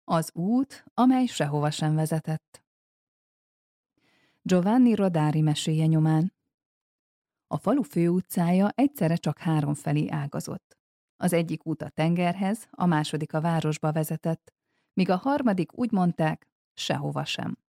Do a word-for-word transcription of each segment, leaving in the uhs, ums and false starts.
Az út, amely sehova sem vezetett. Giovanni Rodari meséje nyomán. A falu főutcája egyszerre csak három felé ágazott. Az egyik út a tengerhez, a második a városba vezetett, míg a harmadik úgy mondták, sehova sem.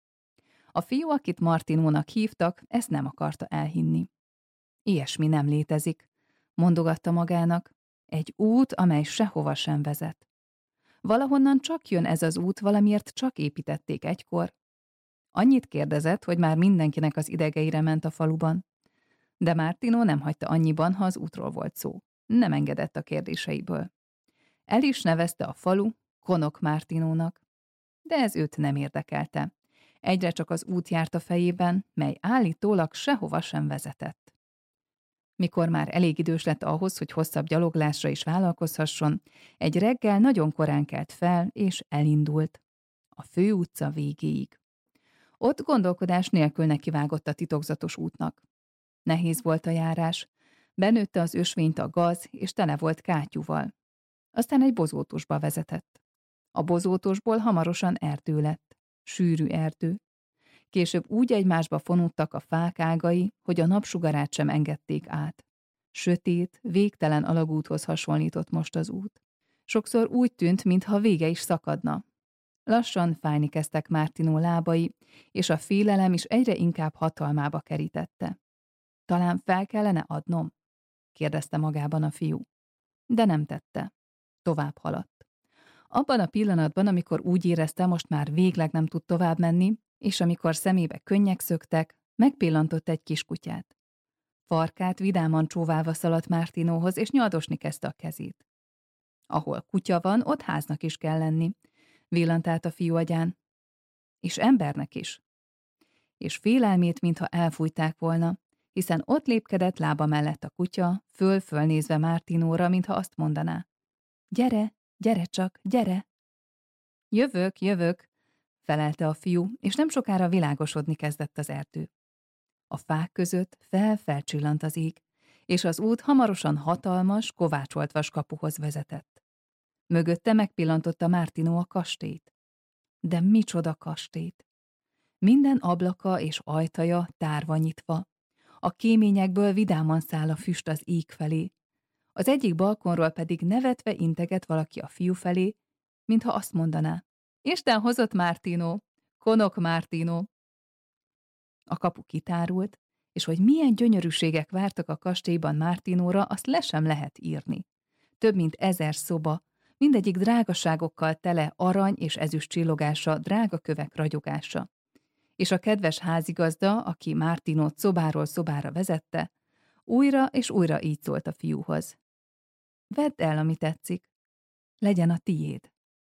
A fiú, akit Martinónak hívtak, ezt nem akarta elhinni. Ilyesmi nem létezik, mondogatta magának, egy út, amely sehova sem vezet. Valahonnan csak jön ez az út, valamiért csak építették egykor. Annyit kérdezett, hogy már mindenkinek az idegeire ment a faluban. De Martino nem hagyta annyiban, ha az útról volt szó. Nem engedett a kérdéseiből. El is nevezte a falu Konok Martinónak. De ez őt nem érdekelte. Egyre csak az út járt a fejében, mely állítólag sehova sem vezetett. Mikor már elég idős lett ahhoz, hogy hosszabb gyaloglásra is vállalkozhasson, egy reggel nagyon korán kelt fel, és elindult. A főutca végéig. Ott gondolkodás nélkül nekivágott a titokzatos útnak. Nehéz volt a járás, benőtte az ösvényt a gaz, és tele volt kátyúval. Aztán egy bozótosba vezetett. A bozótosból hamarosan erdő lett. Sűrű erdő. Később úgy egymásba fonódtak a fák ágai, hogy a napsugarát sem engedték át. Sötét, végtelen alagúthoz hasonlított most az út. Sokszor úgy tűnt, mintha vége is szakadna. Lassan fájni kezdtek Martino lábai, és a félelem is egyre inkább hatalmába kerítette. Talán fel kellene adnom? Kérdezte magában a fiú. De nem tette. Tovább haladt. Abban a pillanatban, amikor úgy érezte, most már végleg nem tud tovább menni, és amikor szemébe könnyek szöktek, megpillantott egy kiskutyát. Farkát vidáman csóválva szaladt Martinóhoz, és nyaldosni kezdte a kezét. Ahol kutya van, ott háznak is kell lenni, villant át a fiú agyán. És embernek is. És félelmét, mintha elfújták volna, hiszen ott lépkedett lába mellett a kutya, föl-fölnézve Martinóra, mintha azt mondaná. Gyere, gyere csak, gyere! Jövök, jövök, felelte a fiú, és nem sokára világosodni kezdett az erdő. A fák között fel-felcsillant az ég, és az út hamarosan hatalmas, kovácsolt vaskapuhoz vezetett. Mögötte megpillantotta Martino a kastélyt. De micsoda kastélyt! Minden ablaka és ajtaja tárva nyitva. A kéményekből vidáman száll a füst az ég felé. Az egyik balkonról pedig nevetve integet valaki a fiú felé, mintha azt mondaná. Isten hozott Martino, Konok Martino. A kapu kitárult, és hogy milyen gyönyörűségek vártak a kastélyban Martinóra, azt le sem lehet írni. Több mint ezer szoba, mindegyik drágaságokkal tele, arany és ezüst csillogása, drága kövek ragyogása. És a kedves házigazda, aki Martinót szobáról szobára vezette, újra és újra így szólt a fiúhoz. Vedd el, ami tetszik, legyen a tiéd.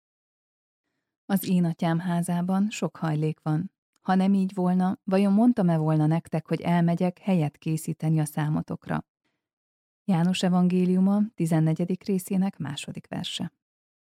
Az én atyám házában sok hajlék van. Ha nem így volna, vajon mondtam-e volna nektek, hogy elmegyek helyet készíteni a számotokra? János evangéliuma tizennegyedik részének második verse.